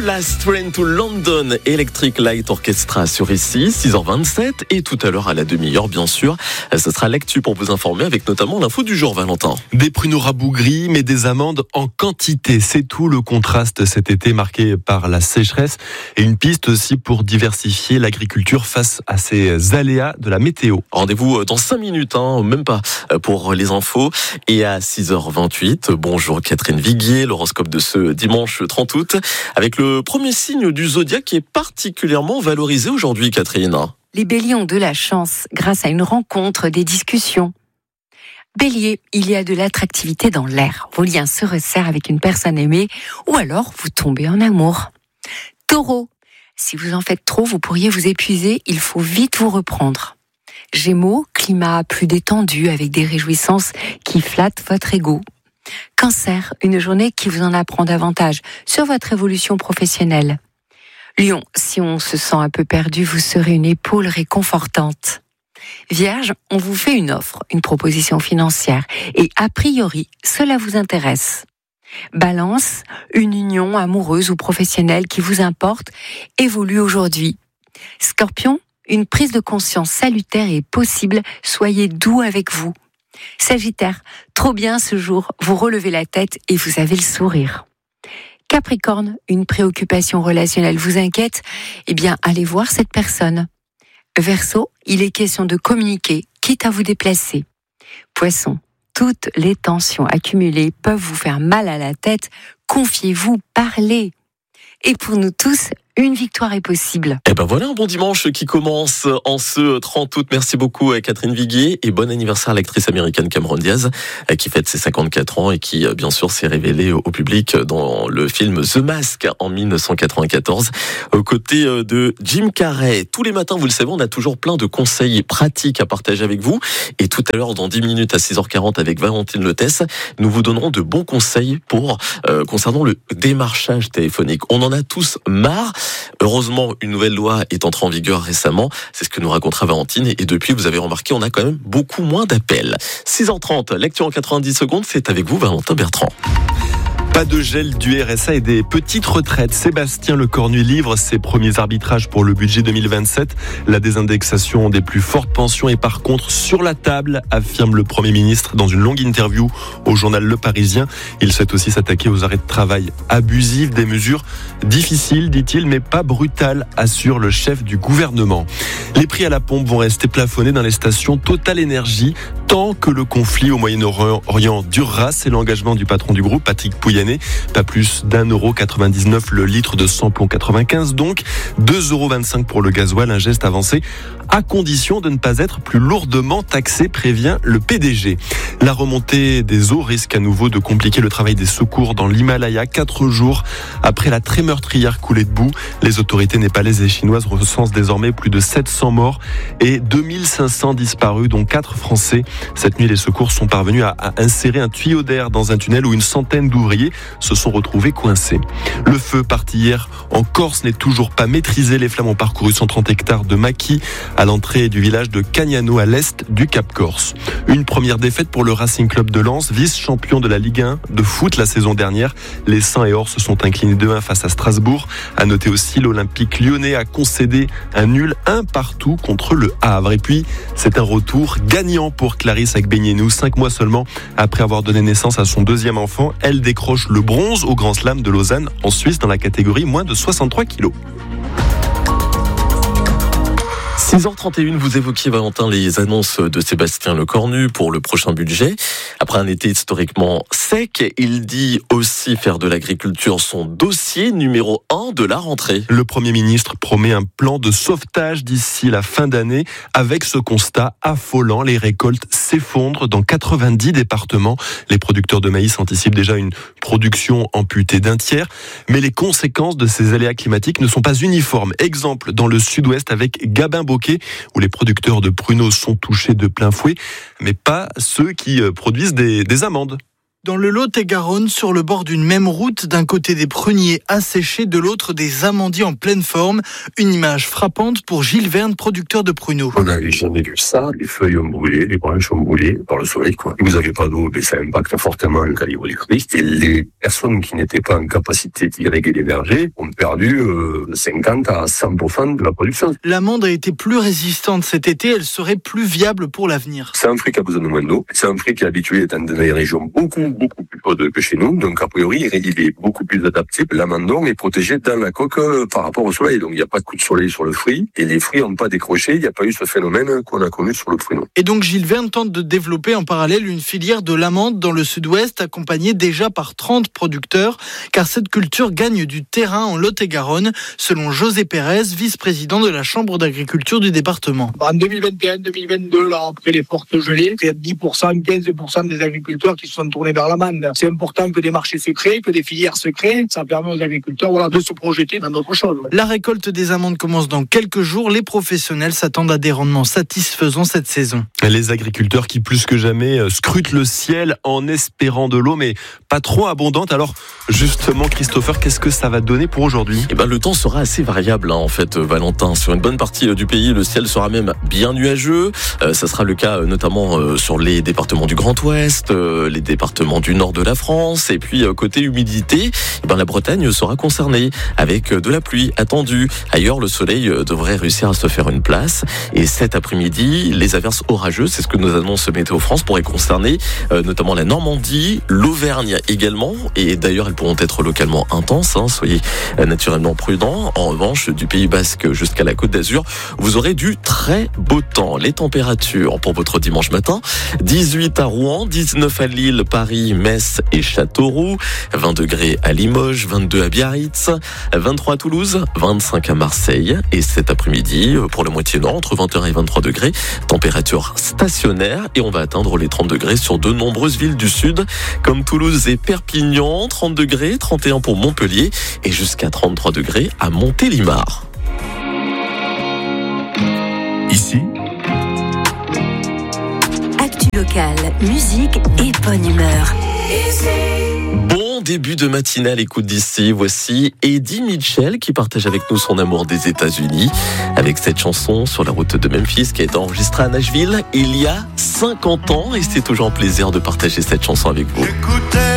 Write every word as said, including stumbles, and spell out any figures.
Last Train to London, Electric Light Orchestra sur ici, six heures vingt-sept. Et tout à l'heure, à la demi-heure, bien sûr, ce sera l'actu pour vous informer avec notamment l'info du jour, Valentin. Des pruneaux rabougris, mais des amandes en quantité. C'est tout le contraste cet été marqué par la sécheresse et une piste aussi pour diversifier l'agriculture face à ces aléas de la météo. Rendez-vous dans cinq minutes, hein, même pas, pour les infos. Et à six heures vingt-huit, bonjour Catherine Viguier, l'horoscope de ce dimanche trente août, avec le premier signe du zodiaque qui est particulièrement valorisé aujourd'hui, Catherine. Les béliers ont de la chance grâce à une rencontre, des discussions. Bélier, il y a de l'attractivité dans l'air. Vos liens se resserrent avec une personne aimée ou alors vous tombez en amour. Taureau, si vous en faites trop, vous pourriez vous épuiser, il faut vite vous reprendre. Gémeaux, climat plus détendu avec des réjouissances qui flattent votre ego. Cancer, une journée qui vous en apprend davantage sur votre évolution professionnelle. Lion, si on se sent un peu perdu, vous serez une épaule réconfortante. Vierge, on vous fait une offre, une proposition financière et a priori, cela vous intéresse. Balance, une union amoureuse ou professionnelle qui vous importe évolue aujourd'hui. Scorpion, une prise de conscience salutaire est possible, soyez doux avec vous. Sagittaire, trop bien ce jour, vous relevez la tête et vous avez le sourire. Capricorne, une préoccupation relationnelle vous inquiète, eh bien allez voir cette personne. Verseau, il est question de communiquer, quitte à vous déplacer. Poisson, toutes les tensions accumulées peuvent vous faire mal à la tête, confiez-vous, parlez. Et pour nous tous, une victoire est possible. Et ben voilà un bon dimanche qui commence en ce trente août. Merci beaucoup à Catherine Viguier et bon anniversaire à l'actrice américaine Cameron Diaz qui fête ses cinquante-quatre ans et qui bien sûr s'est révélée au public dans le film The Mask en dix-neuf cent quatre-vingt-quatorze aux côtés de Jim Carrey. Tous les matins, vous le savez, on a toujours plein de conseils pratiques à partager avec vous et tout à l'heure dans dix minutes à six heures quarante avec Valentine Lotès, nous vous donnerons de bons conseils pour euh, concernant le démarchage téléphonique. On en a tous marre. Heureusement, une nouvelle loi est entrée en vigueur récemment. C'est ce que nous racontera Valentine. Et depuis, vous avez remarqué, on a quand même beaucoup moins d'appels. six heures trente, lecture en quatre-vingt-dix secondes. C'est avec vous, Valentin Bertrand. Pas de gel du R S A et des petites retraites. Sébastien Lecornu livre ses premiers arbitrages pour le budget deux mille vingt-sept. La désindexation des plus fortes pensions est par contre sur la table, affirme le Premier ministre dans une longue interview au journal Le Parisien. Il souhaite aussi s'attaquer aux arrêts de travail abusifs, des mesures difficiles, dit-il, mais pas brutales, assure le chef du gouvernement. Les prix à la pompe vont rester plafonnés dans les stations Total Énergie tant que le conflit au Moyen-Orient durera. C'est l'engagement du patron du groupe, Patrick Pouyanné. Pas plus d'un euro quatre-vingt-dix-neuf le litre de samplon quatre-vingt-quinze, donc deux euros vingt-cinq pour le gasoil, un geste avancé à condition de ne pas être plus lourdement taxé, prévient le P D G. La remontée des eaux risque à nouveau de compliquer le travail des secours dans l'Himalaya. Quatre jours après la très meurtrière coulée de boue, les autorités népalaises et chinoises recensent désormais plus de sept cents morts et deux mille cinq cents disparus, dont quatre Français. Cette nuit, les secours sont parvenus à, à insérer un tuyau d'air dans un tunnel où une centaine d'ouvriers se sont retrouvés coincés. Le feu parti hier en Corse n'est toujours pas maîtrisé. Les flammes ont parcouru cent trente hectares de maquis à l'entrée du village de Cagnano à l'est du Cap Corse. Une première défaite pour le Racing Club de Lens, vice-champion de la Ligue un de foot la saison dernière. Les Saints et Or se sont inclinés deux un face à Strasbourg. À noter aussi, l'Olympique lyonnais a concédé un nul un partout contre le Havre. Et puis, c'est un retour gagnant pour Clarisse Agbenienou. Cinq mois seulement après avoir donné naissance à son deuxième enfant, elle décroche le bronze au Grand Slam de Lausanne en Suisse dans la catégorie moins de soixante-trois kilos. six heures trente et une, vous évoquiez, Valentin, les annonces de Sébastien Lecornu pour le prochain budget. Après un été historiquement sec, il dit aussi faire de l'agriculture son dossier numéro un de la rentrée. Le Premier ministre promet un plan de sauvetage d'ici la fin d'année. Avec ce constat affolant, les récoltes s'effondrent dans quatre-vingt-dix départements. Les producteurs de maïs anticipent déjà une production amputée d'un tiers. Mais les conséquences de ces aléas climatiques ne sont pas uniformes. Exemple dans le sud-ouest avec Gabin-Bocquet, où les producteurs de pruneaux sont touchés de plein fouet, mais pas ceux qui produisent des, des amandes. Dans le Lot-et-Garonne, sur le bord d'une même route, d'un côté des pruniers asséchés, de l'autre des amandiers en pleine forme. Une image frappante pour Gilles Verne, producteur de pruneaux. On n'avait jamais vu ça. Les feuilles ont brûlé, les branches ont brûlé par le soleil, quoi. Vous n'avez pas d'eau, mais ça impacte fortement le calibre du prix. Et les personnes qui n'étaient pas en capacité d'irriguer les vergers ont perdu euh, cinquante à cent pour cent de la production. L'amande a été plus résistante cet été, elle serait plus viable pour l'avenir. C'est un fruit qui a besoin de moins d'eau. C'est un fruit qui est habitué dans des régions beaucoup, beaucoup plus chaudes que chez nous. Donc, a priori, il est beaucoup plus adapté. L'amandon est protégé dans la coque par rapport au soleil. Donc, il n'y a pas de coup de soleil sur le fruit. Et les fruits n'ont pas décroché. Il n'y a pas eu ce phénomène qu'on a connu sur le pruneau. Et donc, Gilles Verne tente de développer en parallèle une filière de l'amande dans le sud-ouest, accompagnée déjà par trente producteurs. Car cette culture gagne du terrain en Lot-et-Garonne, selon José Pérez, vice-président de la Chambre d'agriculture du département. En deux mille vingt et un deux mille vingt-deux, là, après les fortes gelées, il y a dix pour cent, quinze pour cent des agriculteurs qui se sont tournés vers l'amande. C'est important que des marchés se créent, que des filières se créent. Ça permet aux agriculteurs voilà, de se projeter dans d'autres choses. La récolte des amandes commence dans quelques jours. Les professionnels s'attendent à des rendements satisfaisants cette saison. Les agriculteurs qui, plus que jamais, scrutent le ciel en espérant de l'eau, mais pas trop abondante. Alors, justement, Christopher, qu'est-ce que ça va donner pour aujourd'hui ? Eh ben, le temps sera assez variable, hein, en fait, Valentin. Sur une bonne partie du pays, le ciel sera même bien nuageux. Euh, ça sera le cas euh, notamment euh, sur les départements du Grand Ouest, euh, les départements du nord de la France. Et puis, euh, côté humidité, eh ben, la Bretagne sera concernée avec euh, de la pluie attendue. Ailleurs, le soleil euh, devrait réussir à se faire une place. Et cet après-midi, les averses orageuses, c'est ce que nous annonce Météo France, pourraient concerner euh, notamment la Normandie, l'Auvergne également. Et d'ailleurs, elles pourront être localement intenses. Hein, soyez euh, naturellement prudents. En revanche, du Pays Basque jusqu'à la Côte d'Azur, vous aurez du très beau temps. Les températures pour votre dimanche matin, dix-huit à Rouen, dix-neuf à Lille, Paris, Metz et Châteauroux, vingt degrés à Limoges, vingt-deux à Biarritz, vingt-trois à Toulouse, vingt-cinq à Marseille. Et cet après-midi, pour la moitié nord, entre vingt et un et vingt-trois degrés, température stationnaire. Et on va atteindre les trente degrés sur de nombreuses villes du sud, comme Toulouse et Perpignan, trente degrés, trente et un pour Montpellier et jusqu'à trente-trois degrés à Montélimar. Ici, Actu locale, musique et bonne humeur. Bon début de matinée à l'écoute d'ici. Voici Eddie Mitchell qui partage avec nous son amour des États-Unis avec cette chanson sur la route de Memphis qui a été enregistrée à Nashville il y a cinquante ans et c'est toujours un plaisir de partager cette chanson avec vous.